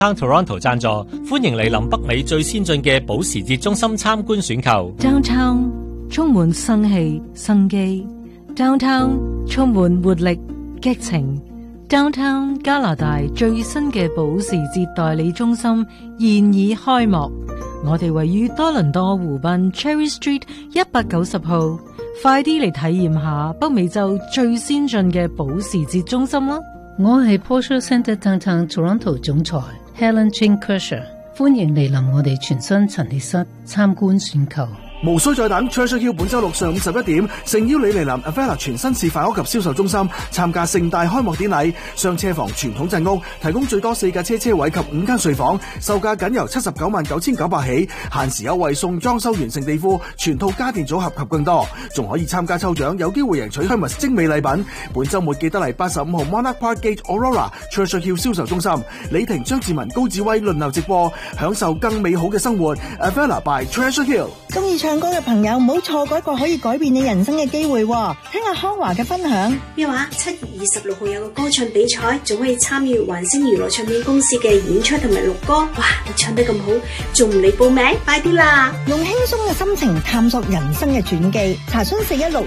Toronto 贊助，歡迎嚟臨北美最先進嘅保時捷中心參觀選購。 Downtown 充滿生氣生機 ，Downtown 充滿活力激情 ，Downtown 加拿大最新嘅保時捷代理中心現已開幕。我哋位於多倫多湖濱 Cherry Street 190號，快啲嚟體驗下北美洲最先進嘅保時捷中心啦！ 我係 Porsche Centre Downtown Toronto 總裁 Helen Chin Kershaw， 歡迎嚟臨我哋全新陳列室參觀選購。 無需再等 Treasure Hill 本周六上午11點，誠邀你嚟臨 Avella 全新示範屋及銷售中心參加盛大開幕典禮。雙車房傳統鎮屋提供最多4架車位及5間睡房，售價僅由799900起，限時優惠送裝修完成地庫、全套家電組合及更多，仲可以參加抽獎，有機會贏取 Hermes 精美禮品。本週末記得嚟85號 Monarch Park Gate Aurora Treasure Hill 銷售中心，李婷、張志文、高志威輪流直播，享受更美好嘅生活。Avella by Treasure Hill。 中意唱歌嘅朋友唔好錯過一個可以改變你人生嘅機會喎！聽下康華嘅分享。 咩話？7月26號有個歌唱比賽，仲可以參與環星娛樂唱片公司嘅演出同埋錄歌。哇！你唱得咁好，仲唔嚟報名？快啲啦！ 用輕鬆嘅心情探索人生嘅傳記，查詢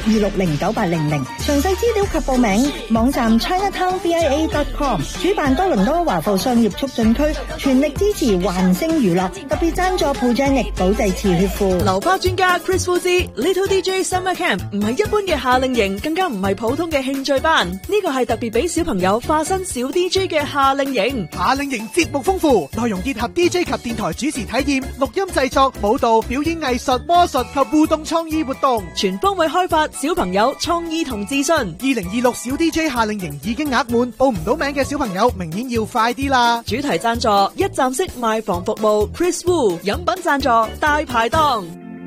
416260980，詳細資料及報名網站 ChinaTownVIA.com。主辦多倫多華埠商業促進區，全力支持環星娛樂，特別贊助 Progenic 保濟慈血庫。 流花專家 Chris Fuzzy Little DJ Summer Camp 唔係一般嘅夏令營，更加唔係普通嘅興趣班，呢個係特別俾小朋友化身小 DJ 嘅夏令營。 夏令營節目豐富，內容結合 DJ 及電台主持體驗、錄音製作、舞蹈、表演藝術、魔術及互動創意活動， 全方位開發小朋友創意同自信。 2026小 DJ 夏令營已經額滿，報唔到名嘅小朋友明年要快啲啦！ 主題贊助一站式賣房服務 Chris Wu， 飲品贊助大排檔。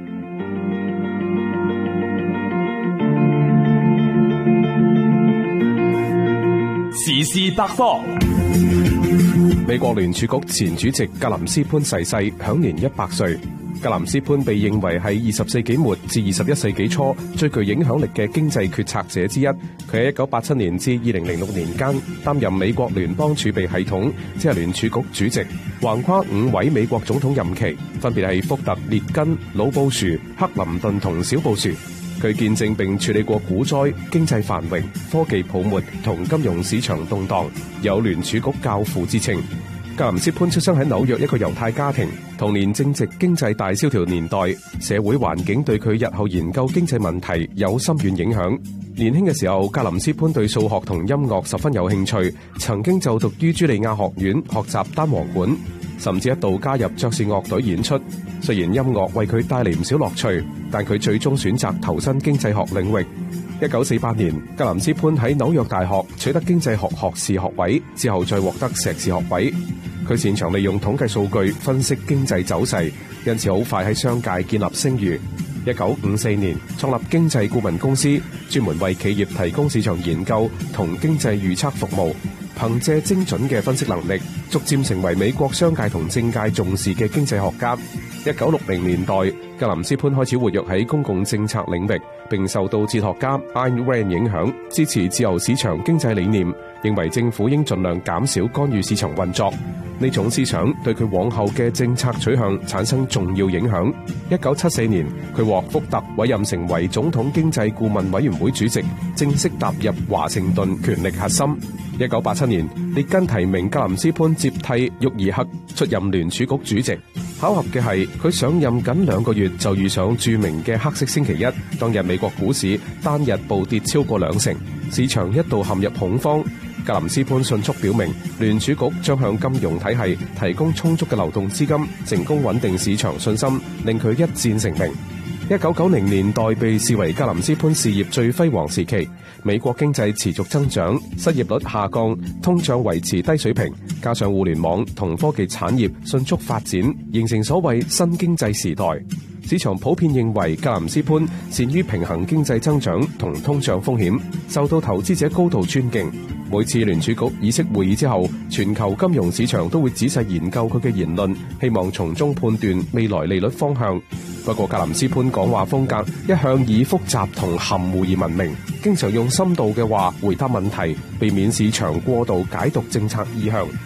時事百科。美國聯儲局前主席格林斯潘逝世，享年100歲。格林斯潘被認為係20世紀末至21世紀初最具影響力嘅經濟決策者之一。佢喺1987年至2006年間擔任美國聯邦儲備系統，即係聯儲局主席，橫跨5位美國總統任期，分別係福特、列根、老布殊、克林頓同小布殊。佢見證並處理過股災、經濟繁榮、科技泡沫同金融市場動盪，有聯儲局教父之稱。格林斯潘出生喺紐約一個猶太家庭，童年正值經濟大蕭條年代，社會環境對佢日後研究經濟問題有深遠影響。年輕嘅時候，格林斯潘對數學同音樂十分有興趣，曾經就讀於茱莉亞學院學習單簧管，甚至一度加入爵士樂隊演出。雖然音樂為佢帶嚟唔少樂趣，但佢最終選擇投身經濟學領域。1948年，格林斯潘喺紐約大學取得經濟學學士學位，之後再獲得碩士學位。佢擅長利用統計數據分析經濟走勢，因此好快喺商界建立聲譽。1954年，創立經濟顧問公司，專門為企業提供市場研究同經濟預測服務。憑借精準嘅分析能力，逐漸成為美國商界同政界重視嘅經濟學家。1960年代，格林斯潘開始活躍喺公共政策領域，並受到哲學家 Ayn Rand 影響，支持自由市場經濟理念，認為政府應盡量減少干預市場運作。呢種思想對佢往後嘅政策取向產生重要影響。1974年，佢獲福特委任成為總統經濟顧問委員會主席，正式踏入華盛頓權力核心。1987年，列根提名格林斯潘接替沃爾克出任聯儲局主席。巧合嘅係，佢上任僅2個月就遇上著名嘅黑色星期一，當日美國股市單日暴跌超過20%，市場一度陷入恐慌。格林斯潘迅速表明，聯儲局將向金融體系提供充足嘅流動資金，成功穩定市場信心，令佢一戰成名。1990年代被視為格林斯潘事業最輝煌時期，美國經濟持續增長，失業率下降，通脹維持低水平，加上互聯網同科技產業迅速發展，形成所謂新經濟時代。市場普遍認為格林斯潘善於平衡經濟增長同通脹風險，受到投資者高度尊敬。每次聯儲局議息會議之後，全球金融市場都會仔細研究佢嘅言論，希望從中判斷未來利率方向。不過格林斯潘講話風格一向以複雜同含糊而聞名，經常用深度嘅話回答問題，避免市場過度解讀政策意向。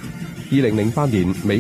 2008年美